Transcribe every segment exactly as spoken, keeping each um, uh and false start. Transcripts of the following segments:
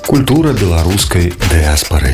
Культура беларускай дыаспары.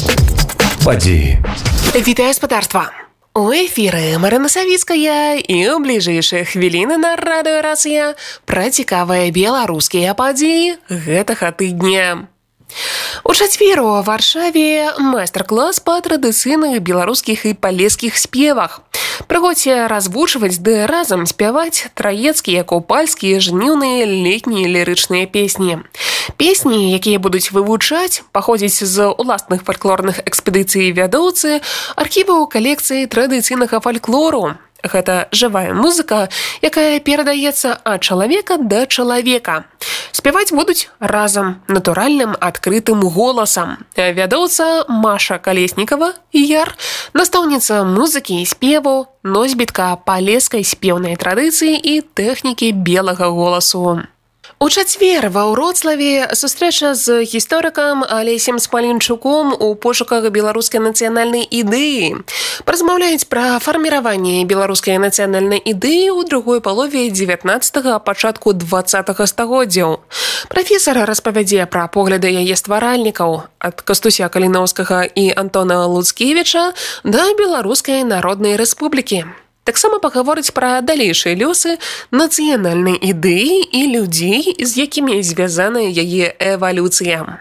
Падзеі. Вітаю гаспадарства! У эфіры Марына Савіцкая і ў бліжэйшыя хвіліны на радыё Расія пра цікавыя беларускія падзеі гэтага тыдня. У чацвер у Варшаве майстар-клас па традыцыйных беларускіх і палескіх спевах. Прыходзьце развучваць ды разам спяваць траецкія, купальскія, жніўныя, летнія лірычныя песні. Песні, якія будуць вывучаць, паходзяць з уласных фальклорных экспедыцый вядоўцы архіваў калекцыі традыцыйнага фальклору. Гэта жывая музыка, якая перадаецца ад чалавека да чалавека. Спяваць будуць разам, натуральным, адкрытым голасам. Вядоўца Маша Калеснікава, яр, настаўніца музыкі і спеву, носьбітка палескай спеўнай традыцыі і тэхнікі белага голасу. У чацвер ва Вроцлаве сустрэча з гісторыкам Алесем Смаленчуком у пошуках беларускай нацыянальнай ідэі. Паразмаўляюць пра фарміраванне беларускай нацыянальнай ідэі ў другой палове дзевятнаццатага, пачатку дваццатага стагоддзяў. Прафесар распавядзе пра погляды яе стваральнікаў ад Кастуся Каліноўскага і Антона Луцкевіча да Беларускай Народнай Рэспублікі. Таксама пагаворыць пра далейшыя лёсы нацыянальнай ідэі і людзей, з якімі звязаная яе эвалюцыя.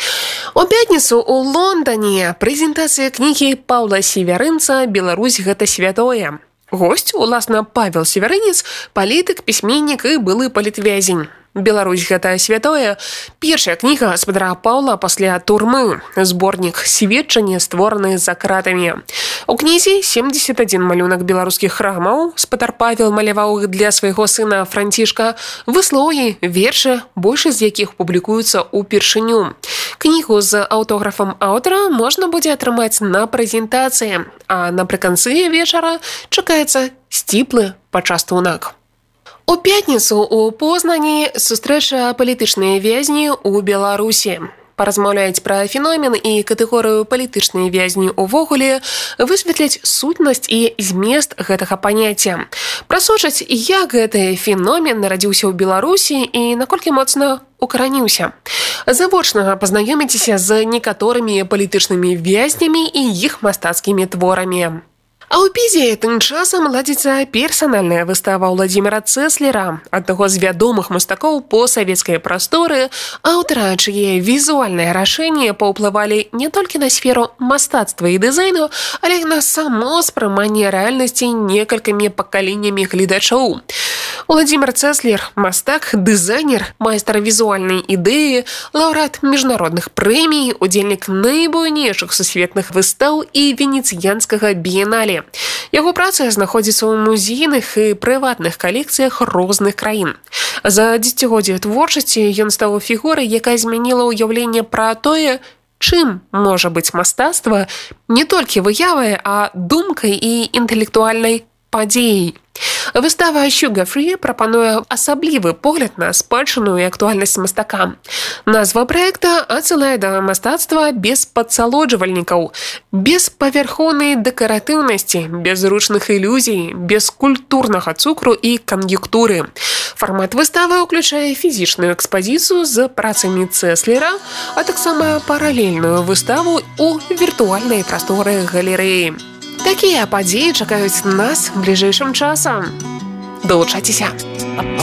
У пятніцу ў Лондане прэзентацыя кнігі Паўла Севярынца «Беларусь – гэта святое». Госць, уласна, Павел Севярынец, палітык, пісьменнік і былы палітвязень. «Беларусь – гэта святое» – першая кніга гаспадара Паўла пасля турмы, зборнік сведчання, створаны за кратамі. У кнізе семьдесят один малюнак беларускіх храмаў, спадар Павел маляваў іх для свайго сына Францішка, выслоўі, вершы, большасць з якіх публікуюцца ўпершыню. Кнігу з аўтографам аўтара можна будзе атрымаць на прэзентацыі, а напрыканцы вечара чакаецца сціплы пачастунак. У пятніцу ў Познані сустрэча палітычныя вязні ў Беларусі. Паразмаўляюць пра феномен і катэгорыю палітычныя вязні ўвогуле, высветляць сутнасць і змест гэтага паняцця. Прасочаць, як гэты феномен нарадзіўся ў Беларусі і наколькі моцна укараніўся. Завочна пазнаёміцеся з некаторымі палітычнымі вязнямі і іх мастацкімі творамі. А ў Пізе тым часам ладзіцца персанальная выстава Владзіміра Цэслера, аднаго з вядомых мастакоў постсавецкай прасторы, аўтара, чые візуальныя рашэнні паўплывалі не толькі на сферу мастацтва і дызайну, але і на само спрыманне рэальнасці некалькімі пакаленнямі гледачоў. Владзімір Цэслер – мастак, дызайнер, майстар візуальнай ідэі, лаўрэат міжнародных прэмій, удзельнік найбуйнейшых сусветных выстаў і венецыянскага біенале. Яго праца знаходзіцца ў музейных і прыватных калекцыях розных краін. За дзесяцігоддзе творчасці ён стаў фігурай, якая змяніла ўяўленне пра тое, чым можа быць мастацтва не толькі выявай, а думкай і інтэлектуальнай падзеяй. Выстава «Sugar Free» прапануе асаблівы погляд на спадчыну і актуальнасць мастака. Назва праекта адсылае да мастацтва без падсалоджвальнікаў, без павярхоўнай дэкаратыўнасці, без зручных ілюзій, без культурнага цукру і кан'юнктуры. Фармат выставы ўключае фізічную экспазіцыю з працамі Цэслера, а таксама паралельную выставу ў віртуальнай прасторы галерэі. Такія падзеі чакаюць нас бліжэйшым часам. Далучайцеся!